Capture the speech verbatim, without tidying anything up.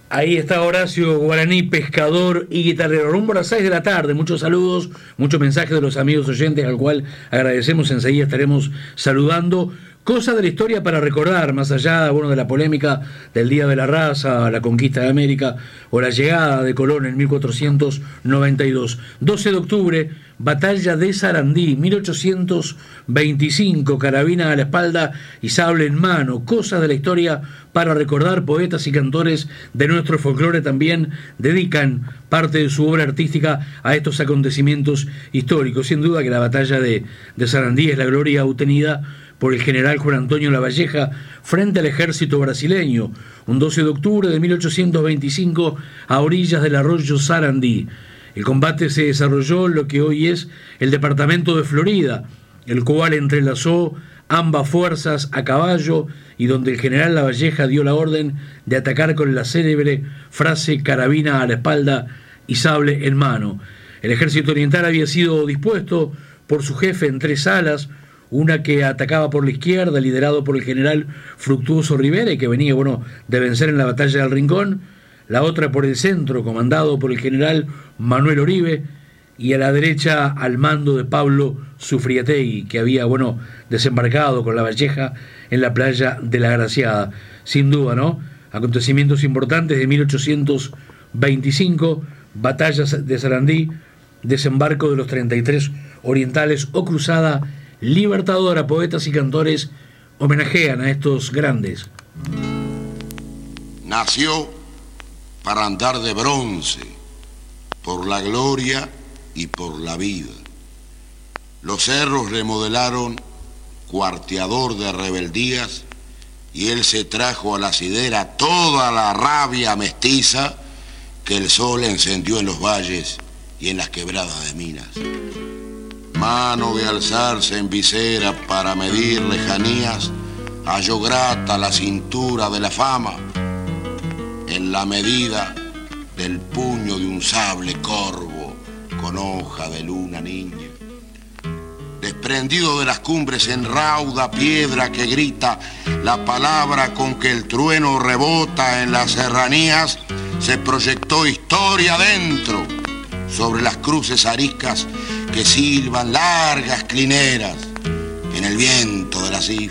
Ahí está Horacio Guaraní, pescador y guitarrero. Rumbo a las seis de la tarde, muchos saludos, muchos mensajes de los amigos oyentes, al cual agradecemos. Enseguida estaremos saludando. Cosas de la historia para recordar, más allá bueno, de la polémica del Día de la Raza, la conquista de América o la llegada de Colón en mil cuatrocientos noventa y dos. doce de octubre, batalla de Sarandí, mil ochocientos veinticinco, carabina a la espalda y sable en mano. Cosas de la historia para recordar. Poetas y cantores de nuestro folclore también dedican parte de su obra artística a estos acontecimientos históricos. Sin duda que la batalla de, de Sarandí es la gloria obtenida por el general Juan Antonio Lavalleja frente al ejército brasileño, un doce de octubre de mil ochocientos veinticinco a orillas del arroyo Sarandí. El combate se desarrolló en lo que hoy es el departamento de Florida, el cual entrelazó ambas fuerzas a caballo y donde el general Lavalleja dio la orden de atacar con la célebre frase carabina a la espalda y sable en mano. El ejército oriental había sido dispuesto por su jefe en tres alas, una que atacaba por la izquierda, liderado por el general Fructuoso Rivera, y que venía bueno, de vencer en la batalla del Rincón, la otra por el centro, comandado por el general Manuel Oribe, y a la derecha al mando de Pablo Sufriategui, que había bueno, desembarcado con Lavalleja en la playa de La Graciada. Sin duda, ¿no? Acontecimientos importantes de mil ochocientos veinticinco, batallas de Sarandí, desembarco de los treinta y tres orientales o cruzada libertadora. Poetas y cantores homenajean a estos grandes. Nació para andar de bronce, por la gloria y por la vida. Los cerros remodelaron cuarteador de rebeldías y él se trajo a la sidera toda la rabia mestiza que el sol encendió en los valles y en las quebradas de Minas. Mano de alzarse en visera para medir lejanías, halló grata la cintura de la fama en la medida del puño de un sable corvo con hoja de luna niña. Desprendido de las cumbres en rauda piedra que grita la palabra con que el trueno rebota en las serranías, se proyectó historia adentro sobre las cruces ariscas que silban largas clineras en el viento de las islas.